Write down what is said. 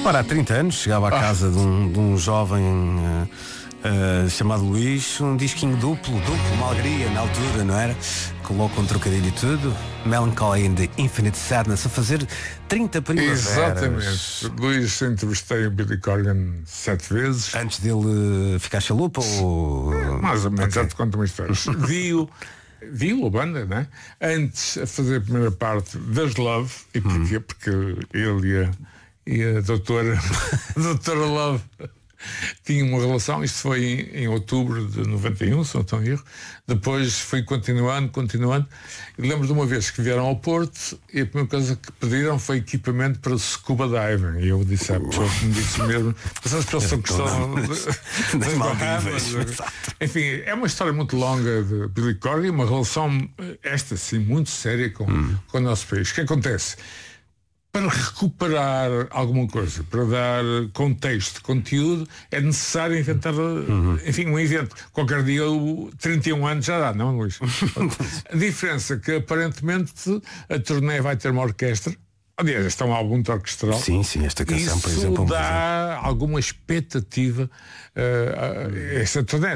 Ora, há 30 anos chegava à casa de um jovem chamado Luís, um disquinho duplo, uma alegria na altura, não era? Coloca um trocadilho e tudo, Melancholy and the Infinite Sadness, a fazer 30 primaveras. Exatamente. Luís, entrevistei o Billy Corgan 7 vezes. Antes dele ficar chalupa ou... Mais ou menos, já te conto uma história. Viu a banda, né? Antes a fazer a primeira parte das Love. E porquê? Porque ele e a doutora Love tinham uma relação. Isto foi em outubro de 91, se não estou em erro. Depois foi continuando. E lembro de uma vez que vieram ao Porto e a primeira coisa que pediram foi equipamento para scuba diving. E eu disse, me disse mesmo, passamos pela sua questão das Bahamas. Enfim, é uma história muito longa de Billy Corgan, uma relação, esta sim, muito séria com o nosso país. O que acontece? Para recuperar alguma coisa, para dar contexto, conteúdo, é necessário inventar, enfim, um evento. Qualquer dia, 31 anos já dá, não, Luís? A diferença é que, aparentemente, a turnê vai ter uma orquestra. Aliás, este é um álbum orquestral. Sim, esta canção, isso por exemplo. Dá alguma expectativa a esta turnê.